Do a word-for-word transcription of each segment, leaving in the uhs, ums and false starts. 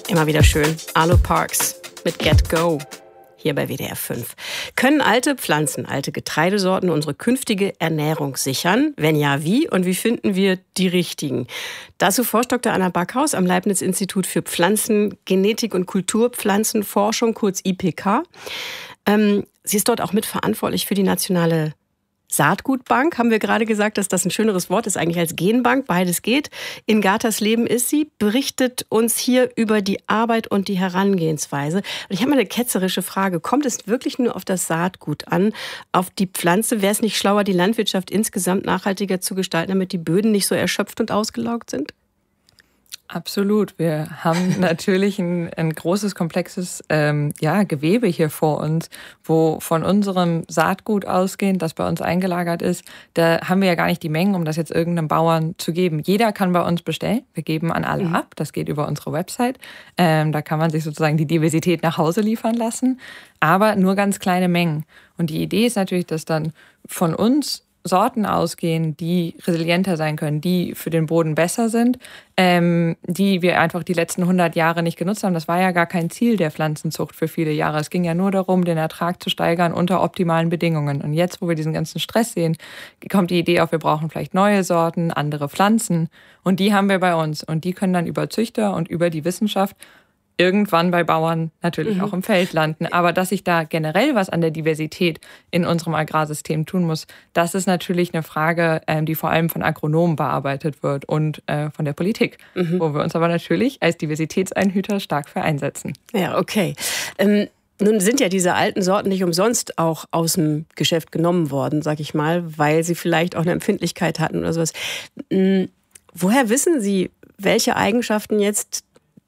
Immer wieder schön. Arlo Parks mit Get Go. Hier bei W D R fünf. Können alte Pflanzen, alte Getreidesorten unsere künftige Ernährung sichern? Wenn ja, wie? Und wie finden wir die richtigen? Dazu forscht Doktor Anna Backhaus am Leibniz-Institut für Pflanzengenetik und Kulturpflanzenforschung, kurz I P K. Ähm, sie ist dort auch mitverantwortlich für die nationale Saatgutbank, haben wir gerade gesagt, dass das ein schöneres Wort ist eigentlich als Genbank. Beides geht. In Gartersleben ist sie, berichtet uns hier über die Arbeit und die Herangehensweise. Und ich habe mal eine ketzerische Frage. Kommt es wirklich nur auf das Saatgut an, auf die Pflanze? Wäre es nicht schlauer, die Landwirtschaft insgesamt nachhaltiger zu gestalten, damit die Böden nicht so erschöpft und ausgelaugt sind? Absolut. Wir haben natürlich ein, ein großes, komplexes ähm, ja, Gewebe hier vor uns, wo von unserem Saatgut ausgehend, das bei uns eingelagert ist, da haben wir ja gar nicht die Mengen, um das jetzt irgendeinem Bauern zu geben. Jeder kann bei uns bestellen. Wir geben an alle mhm. ab. Das geht über unsere Website. Ähm, da kann man sich sozusagen die Diversität nach Hause liefern lassen, aber nur ganz kleine Mengen. Und die Idee ist natürlich, dass dann von uns Sorten ausgehen, die resilienter sein können, die für den Boden besser sind, ähm, die wir einfach die letzten hundert Jahre nicht genutzt haben. Das war ja gar kein Ziel der Pflanzenzucht für viele Jahre. Es ging ja nur darum, den Ertrag zu steigern unter optimalen Bedingungen. Und jetzt, wo wir diesen ganzen Stress sehen, kommt die Idee auf, wir brauchen vielleicht neue Sorten, andere Pflanzen. Und die haben wir bei uns. Und die können dann über Züchter und über die Wissenschaft irgendwann bei Bauern natürlich mhm. auch im Feld landen. Aber dass sich da generell was an der Diversität in unserem Agrarsystem tun muss, das ist natürlich eine Frage, die vor allem von Agronomen bearbeitet wird und von der Politik, mhm. wo wir uns aber natürlich als Diversitätseinhüter stark für einsetzen. Ja, okay. Ähm Nun sind ja diese alten Sorten nicht umsonst auch aus dem Geschäft genommen worden, sag ich mal, weil sie vielleicht auch eine Empfindlichkeit hatten oder sowas. Woher wissen Sie, welche Eigenschaften jetzt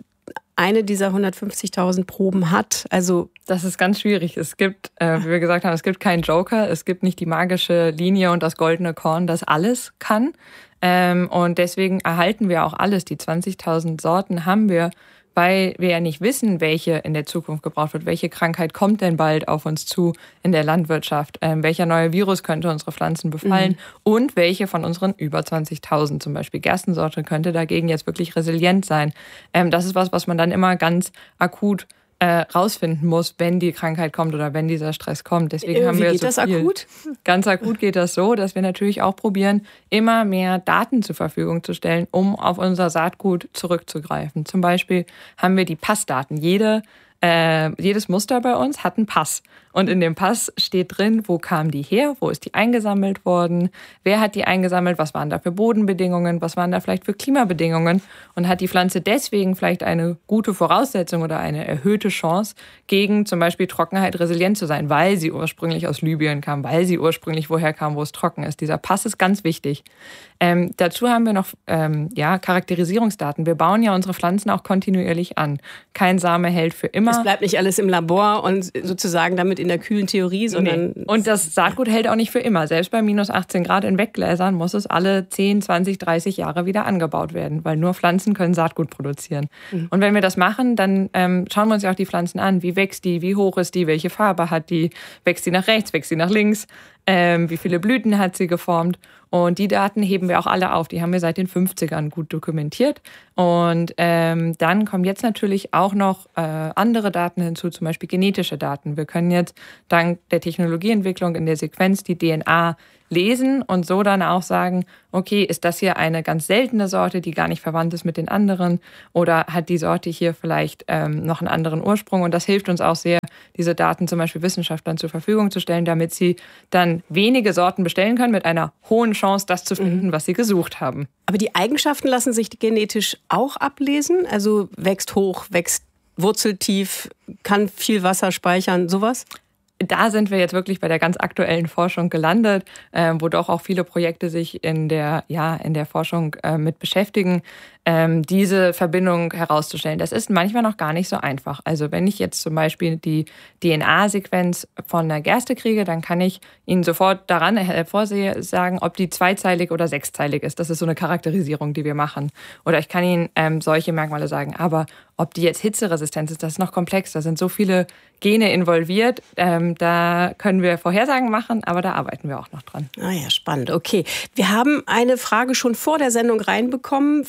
eine dieser hundertfünfzigtausend Proben hat? Also das ist ganz schwierig. Es gibt, äh, wie wir gesagt haben, es gibt keinen Joker. Es gibt nicht die magische Linie und das goldene Korn, das alles kann. Ähm, und deswegen erhalten wir auch alles. Die zwanzigtausend Sorten haben wir, weil wir ja nicht wissen, welche in der Zukunft gebraucht wird. Welche Krankheit kommt denn bald auf uns zu in der Landwirtschaft? Ähm, welcher neue Virus könnte unsere Pflanzen befallen? Mhm. Und welche von unseren über zwanzigtausend, zum Beispiel Gerstensorte, könnte dagegen jetzt wirklich resilient sein? Ähm, das ist was, was man dann immer ganz akut äh, rausfinden muss, wenn die Krankheit kommt oder wenn dieser Stress kommt. Deswegen äh, haben wie wir geht so das viel. akut? Ganz akut geht das so, dass wir natürlich auch probieren, immer mehr Daten zur Verfügung zu stellen, um auf unser Saatgut zurückzugreifen. Zum Beispiel haben wir die Passdaten. Jede, äh, jedes Muster bei uns hat einen Pass. Und in dem Pass steht drin, wo kam die her, wo ist die eingesammelt worden, wer hat die eingesammelt, was waren da für Bodenbedingungen, was waren da vielleicht für Klimabedingungen und hat die Pflanze deswegen vielleicht eine gute Voraussetzung oder eine erhöhte Chance, gegen zum Beispiel Trockenheit resilient zu sein, weil sie ursprünglich aus Libyen kam, weil sie ursprünglich woher kam, wo es trocken ist. Dieser Pass ist ganz wichtig. Ähm, dazu haben wir noch ähm, ja, Charakterisierungsdaten. Wir bauen ja unsere Pflanzen auch kontinuierlich an. Kein Same hält für immer. Es bleibt nicht alles im Labor und sozusagen damit in der kühlen Theorie, sondern... Nee. Und das Saatgut hält auch nicht für immer. Selbst bei minus achtzehn Grad in Weggläsern muss es alle zehn, zwanzig, dreißig Jahre wieder angebaut werden, weil nur Pflanzen können Saatgut produzieren. Mhm. Und wenn wir das machen, dann ähm, schauen wir uns ja auch die Pflanzen an. Wie wächst die? Wie hoch ist die? Welche Farbe hat die? Wächst die nach rechts? Wächst die nach links? Ähm, wie viele Blüten hat sie geformt? Und die Daten heben wir auch alle auf. Die haben wir seit den fünfzigern gut dokumentiert. Und ähm, dann kommen jetzt natürlich auch noch äh, andere Daten hinzu, zum Beispiel genetische Daten. Wir können jetzt dank der Technologieentwicklung in der Sequenz die D N A lesen und so dann auch sagen, okay, ist das hier eine ganz seltene Sorte, die gar nicht verwandt ist mit den anderen, oder hat die Sorte hier vielleicht ähm, noch einen anderen Ursprung? Und das hilft uns auch sehr, diese Daten zum Beispiel Wissenschaftlern zur Verfügung zu stellen, damit sie dann wenige Sorten bestellen können mit einer hohen Chance, das zu finden, mhm. was sie gesucht haben. Aber die Eigenschaften lassen sich genetisch auch ablesen? Also wächst hoch, wächst wurzeltief, kann viel Wasser speichern, sowas? Da sind wir jetzt wirklich bei der ganz aktuellen Forschung gelandet, äh, wo doch auch viele Projekte sich in der, ja, in der Forschung äh, mit beschäftigen, ähm, diese Verbindung herauszustellen. Das ist manchmal noch gar nicht so einfach. Also wenn ich jetzt zum Beispiel die D N A-Sequenz von einer Gerste kriege, dann kann ich Ihnen sofort daran hervorsagen, ob die zweizeilig oder sechszeilig ist. Das ist so eine Charakterisierung, die wir machen. Oder ich kann Ihnen ähm, solche Merkmale sagen. Aber ob die jetzt hitzeresistent ist, das ist noch komplex. Da sind so viele Gene involviert. Ähm, da können wir Vorhersagen machen, aber da arbeiten wir auch noch dran. Ah ja, spannend. Okay. Wir haben eine Frage schon vor der Sendung reinbekommen von Heinz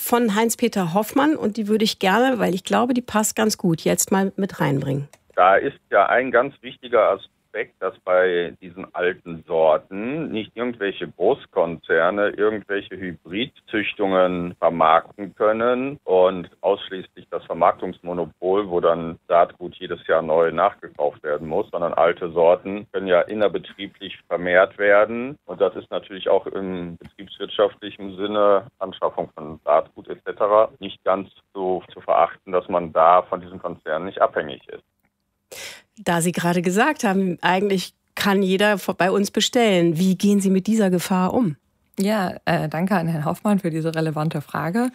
Heinz-Peter Hoffmann und die würde ich gerne, weil ich glaube, die passt ganz gut, jetzt mal mit reinbringen. Da ist ja ein ganz wichtiger Aspekt, dass bei diesen alten Sorten nicht irgendwelche Großkonzerne irgendwelche Hybridzüchtungen vermarkten können und ausschließlich das Vermarktungsmonopol, wo dann Saatgut jedes Jahr neu nachgekauft werden muss, sondern alte Sorten können ja innerbetrieblich vermehrt werden. Und das ist natürlich auch im betriebswirtschaftlichen Sinne, Anschaffung von Saatgut et cetera, nicht ganz so zu verachten, dass man da von diesen Konzernen nicht abhängig ist. Da Sie gerade gesagt haben, eigentlich kann jeder bei uns bestellen. Wie gehen Sie mit dieser Gefahr um? Ja, äh, danke an Herrn Hoffmann für diese relevante Frage.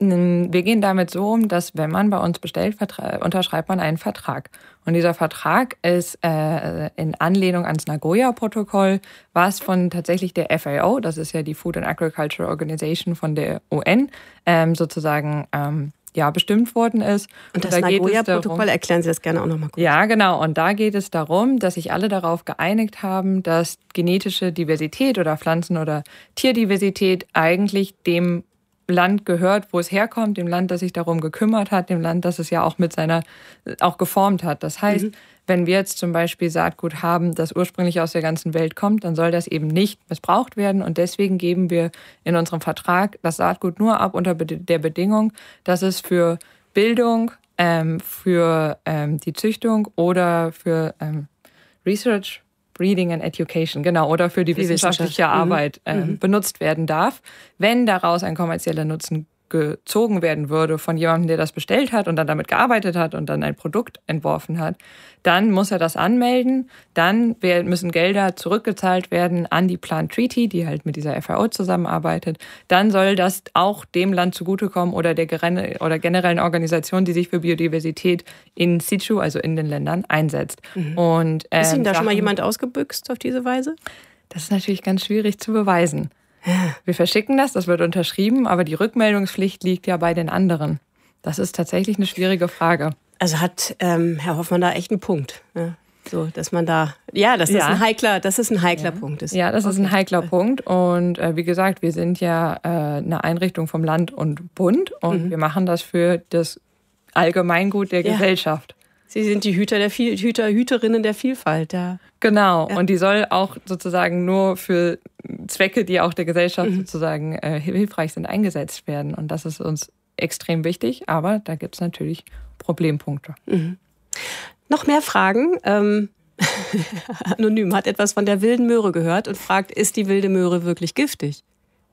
Wir gehen damit so um, dass wenn man bei uns bestellt, unterschreibt man einen Vertrag. Und dieser Vertrag ist äh, in Anlehnung ans Nagoya-Protokoll, was von tatsächlich der F A O, das ist ja die Food and Agriculture Organization von der U N, ähm, sozusagen ähm, ja, bestimmt worden ist. Und das da Nagoya-Protokoll, erklären Sie das gerne auch nochmal kurz. Ja, genau. Und da geht es darum, dass sich alle darauf geeinigt haben, dass genetische Diversität oder Pflanzen- oder Tierdiversität eigentlich dem Land gehört, wo es herkommt, dem Land, das sich darum gekümmert hat, dem Land, das es ja auch mit seiner, auch geformt hat. Das heißt, mhm. wenn wir jetzt zum Beispiel Saatgut haben, das ursprünglich aus der ganzen Welt kommt, dann soll das eben nicht missbraucht werden. Und deswegen geben wir in unserem Vertrag das Saatgut nur ab unter der Bedingung, dass es für Bildung, ähm, für ähm, die Züchtung oder für ähm, Research, Breeding and Education, genau, oder für die, die wissenschaftliche Wissenschaft. Arbeit äh, mhm. benutzt werden darf. Wenn daraus ein kommerzieller Nutzen gezogen werden würde von jemandem, der das bestellt hat und dann damit gearbeitet hat und dann ein Produkt entworfen hat, dann muss er das anmelden. Dann müssen Gelder zurückgezahlt werden an die Plant Treaty, die halt mit dieser F A O zusammenarbeitet. Dann soll das auch dem Land zugutekommen oder der oder generellen Organisation, die sich für Biodiversität in situ, also in den Ländern, einsetzt. Mhm. Und, ähm, ist Ihnen da Sachen, schon mal jemand ausgebüxt auf diese Weise? Das ist natürlich ganz schwierig zu beweisen. Wir verschicken das, das wird unterschrieben, aber die Rückmeldungspflicht liegt ja bei den anderen. Das ist tatsächlich eine schwierige Frage. Also hat ähm, Herr Hoffmann da echt einen Punkt. Ja, so, dass man da, ja, dass das ja. ein heikler, dass es ein heikler ja. Punkt ist. Ja, das okay. ist ein heikler Punkt. Und äh, wie gesagt, wir sind ja äh, eine Einrichtung vom Land und Bund und mhm. wir machen das für das Allgemeingut der ja. Gesellschaft. Sie sind die Hüter der Viel- Hüter, Hüterinnen der Vielfalt. Ja. Genau, ja. und die soll auch sozusagen nur für Zwecke, die auch der Gesellschaft mhm. sozusagen äh, hilfreich sind, eingesetzt werden. Und das ist uns extrem wichtig, aber da gibt es natürlich Problempunkte. Mhm. Noch mehr Fragen. Ähm, Anonym hat etwas von der wilden Möhre gehört und fragt, ist die wilde Möhre wirklich giftig?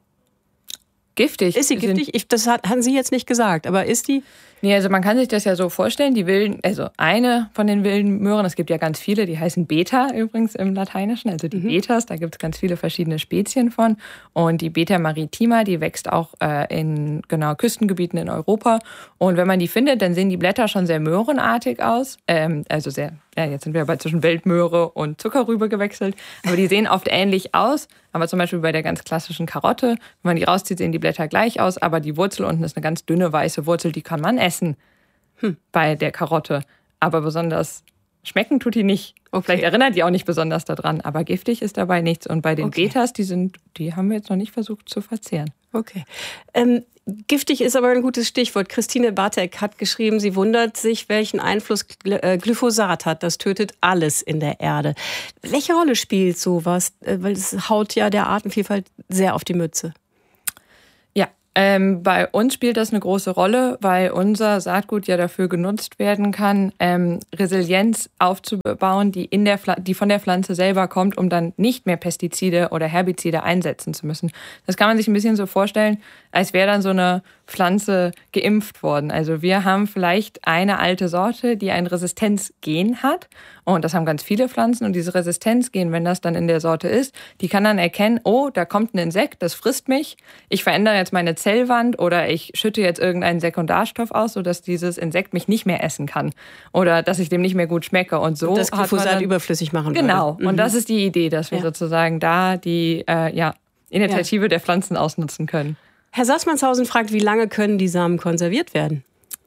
Giftig? Ist sie giftig? Ich, das hat, haben Sie jetzt nicht gesagt, aber ist die... Nee, also man kann sich das ja so vorstellen, die wilden, also eine von den wilden Möhren, es gibt ja ganz viele, die heißen Beta übrigens im Lateinischen, also die mhm. Betas, da gibt es ganz viele verschiedene Spezien von. Und die Beta maritima, die wächst auch äh, in genau Küstengebieten in Europa. Und wenn man die findet, dann sehen die Blätter schon sehr möhrenartig aus, ähm, also sehr, ja, jetzt sind wir bei zwischen Weltmöhre und Zuckerrübe gewechselt, aber die sehen oft ähnlich aus. Aber zum Beispiel bei der ganz klassischen Karotte, wenn man die rauszieht, sehen die Blätter gleich aus, aber die Wurzel unten ist eine ganz dünne weiße Wurzel, die kann man essen hm. bei der Karotte. Aber besonders schmecken tut die nicht. Okay. Vielleicht erinnert die auch nicht besonders daran, aber giftig ist dabei nichts. Und bei den okay. Betas, die sind, die haben wir jetzt noch nicht versucht zu verzehren. Okay. Ähm, giftig ist aber ein gutes Stichwort. Christine Bartek hat geschrieben, sie wundert sich, welchen Einfluss Glyphosat hat. Das tötet alles in der Erde. Welche Rolle spielt sowas? Weil es haut ja der Artenvielfalt sehr auf die Mütze. Ja, ähm, bei uns spielt das eine große Rolle, weil unser Saatgut ja dafür genutzt werden kann, ähm, Resilienz aufzubauen, die, in der Pfl- die von der Pflanze selber kommt, um dann nicht mehr Pestizide oder Herbizide einsetzen zu müssen. Das kann man sich ein bisschen so vorstellen, als wäre dann so eine Pflanze geimpft worden. Also wir haben vielleicht eine alte Sorte, die ein Resistenzgen hat. Und das haben ganz viele Pflanzen. Und diese Resistenzgen, wenn das dann in der Sorte ist, die kann dann erkennen, oh, da kommt ein Insekt, das frisst mich. Ich verändere jetzt meine Zellwand oder ich schütte jetzt irgendeinen Sekundarstoff aus, sodass dieses Insekt mich nicht mehr essen kann. Oder dass ich dem nicht mehr gut schmecke. Und so und das Glyphosat dann, überflüssig machen würde. Genau. Mhm. Und das ist die Idee, dass wir ja. sozusagen da die äh, ja, Initiative ja. der Pflanzen ausnutzen können. Herr Sassmannshausen fragt, wie lange können die Samen konserviert werden?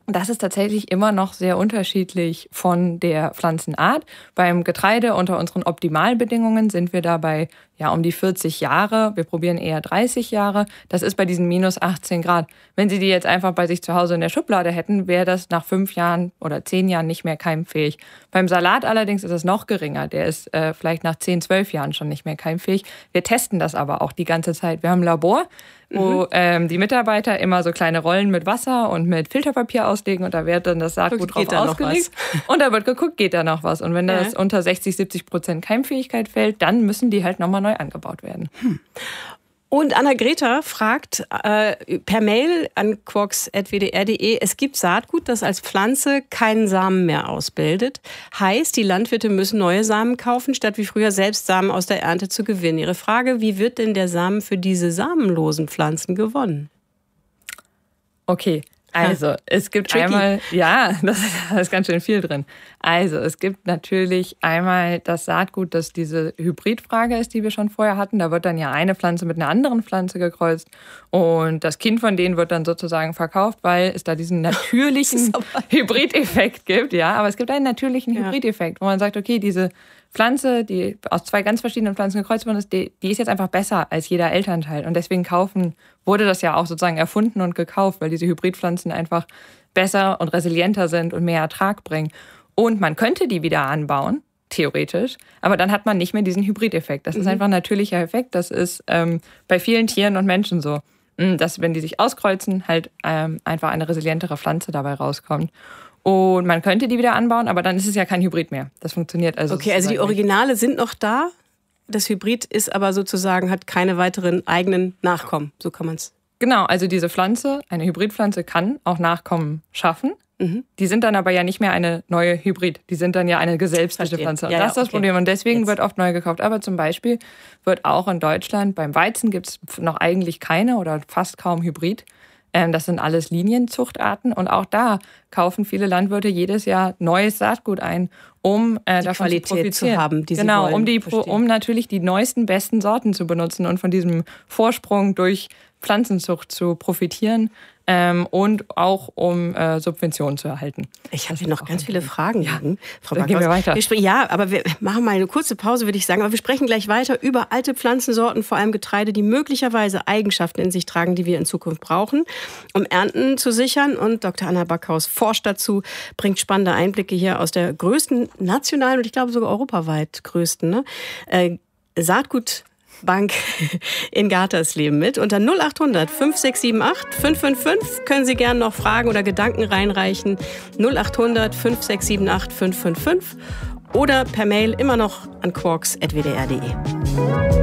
Das ist tatsächlich immer noch sehr unterschiedlich von der Pflanzenart. Beim Getreide unter unseren Optimalbedingungen sind wir dabei ja um die vierzig Jahre. Wir probieren eher dreißig Jahre. Das ist bei diesen minus achtzehn Grad. Wenn Sie die jetzt einfach bei sich zu Hause in der Schublade hätten, wäre das nach fünf Jahren oder zehn Jahren nicht mehr keimfähig. Beim Salat allerdings ist es noch geringer. Der ist äh, vielleicht nach zehn, zwölf Jahren schon nicht mehr keimfähig. Wir testen das aber auch die ganze Zeit. Wir haben ein Labor, wo mhm. ähm, die Mitarbeiter immer so kleine Rollen mit Wasser und mit Filterpapier auslegen und da wird dann das Saatgut drauf ausgelegt und da wird geguckt, geht da noch was. Und wenn das ja. unter sechzig, siebzig Prozent Keimfähigkeit fällt, dann müssen die halt nochmal neu angebaut werden. Hm. Und Anna-Greta fragt äh, per Mail an quarks at w d r punkt d e, es gibt Saatgut, das als Pflanze keinen Samen mehr ausbildet. Heißt, die Landwirte müssen neue Samen kaufen, statt wie früher selbst Samen aus der Ernte zu gewinnen. Ihre Frage, wie wird denn der Samen für diese samenlosen Pflanzen gewonnen? Okay. Also, es gibt Tricky. einmal, ja, das, da ist ganz schön viel drin. Also, es gibt natürlich einmal das Saatgut, das diese Hybridfrage ist, die wir schon vorher hatten. Da wird dann ja eine Pflanze mit einer anderen Pflanze gekreuzt und das Kind von denen wird dann sozusagen verkauft, weil es da diesen natürlichen Hybrideffekt gibt. Ja, aber es gibt einen natürlichen ja. Hybrideffekt, wo man sagt, okay, diese Pflanze, die aus zwei ganz verschiedenen Pflanzen gekreuzt worden ist, die, die ist jetzt einfach besser als jeder Elternteil. Und deswegen kaufen, wurde das ja auch sozusagen erfunden und gekauft, weil diese Hybridpflanzen einfach besser und resilienter sind und mehr Ertrag bringen. Und man könnte die wieder anbauen, theoretisch, aber dann hat man nicht mehr diesen Hybrideffekt. Das mhm. ist einfach ein natürlicher Effekt. Das ist ähm, bei vielen Tieren und Menschen so, dass wenn die sich auskreuzen, halt ähm, einfach eine resilientere Pflanze dabei rauskommt. Und man könnte die wieder anbauen, aber dann ist es ja kein Hybrid mehr. Das funktioniert also. Okay, also die Originale sind noch da. Das Hybrid ist aber sozusagen, hat keine weiteren eigenen Nachkommen. So kann man es. Genau, also diese Pflanze, eine Hybridpflanze kann auch Nachkommen schaffen. Mhm. Die sind dann aber ja nicht mehr eine neue Hybrid. Die sind dann ja eine geselbstliche Pflanze. Und ja, das ist das okay. Problem. Und deswegen Jetzt. wird oft neu gekauft. Aber zum Beispiel wird auch in Deutschland beim Weizen gibt es noch eigentlich keine oder fast kaum Hybrid. Das sind alles Linienzuchtarten und auch da kaufen viele Landwirte jedes Jahr neues Saatgut ein, um äh, davon Qualität zu profitieren. Zu haben, die sie genau, wollen. um die, um natürlich die neuesten, besten Sorten zu benutzen und von diesem Vorsprung durch Pflanzenzucht zu profitieren. Ähm, und auch um äh, Subventionen zu erhalten. Ich habe hier noch ganz viele Fragen. Ja, Frau dann gehen wir weiter. Wir springen, ja, aber wir machen mal eine kurze Pause, würde ich sagen. Aber wir sprechen gleich weiter über alte Pflanzensorten, vor allem Getreide, die möglicherweise Eigenschaften in sich tragen, die wir in Zukunft brauchen, um Ernten zu sichern. Und Doktor Anna Backhaus forscht dazu, bringt spannende Einblicke hier aus der größten nationalen und ich glaube sogar europaweit größten ne? äh, Saatgut Bank in Gartersleben mit. Unter null acht hundert fünf sechs sieben acht fünf fünf fünf können Sie gerne noch Fragen oder Gedanken reinreichen. null acht hundert fünf sechs sieben acht fünf fünf fünf oder per Mail immer noch an quarks at w d r punkt d e.